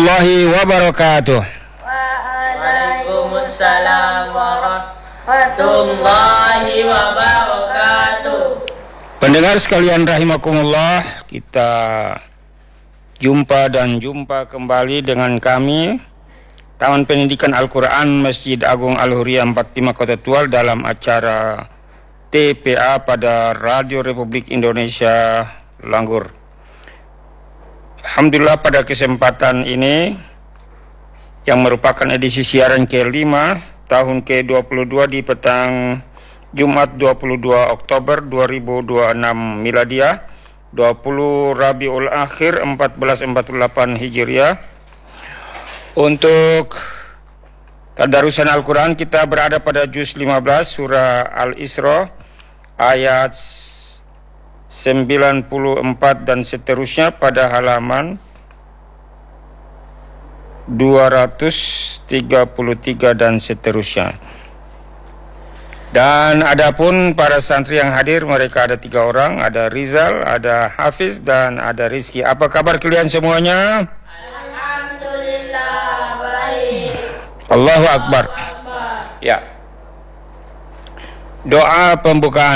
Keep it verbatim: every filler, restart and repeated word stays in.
warahmatullahi wabarakatuh. Waalaikumsalam warahmatullahi wabarakatuh. Pendengar sekalian rahimakumullah, kita jumpa dan jumpa kembali dengan kami Taman Pendidikan Al-Quran Masjid Agung Al-Huriyah empat puluh lima Kota Tual dalam acara T P A pada Radio Republik Indonesia Langgur. Alhamdulillah, pada kesempatan ini yang merupakan edisi siaran kelima tahun ke dua puluh dua di petang Jumat dua puluh dua Oktober dua ribu dua puluh enam Miladiah, dua puluh Rabiul Akhir seribu empat ratus empat puluh delapan Hijriah. Untuk tadarusan Al-Quran kita berada pada juz lima belas surah Al-Isra ayat sembilan puluh empat dan seterusnya pada halaman dua ratus tiga puluh tiga dan seterusnya. Dan adapun para santri yang hadir, mereka ada tiga orang, ada Rizal, ada Hafiz, dan ada Rizki. Apa kabar kalian semuanya? Alhamdulillah baik. Allahu Akbar. Ya. Doa pembukaan.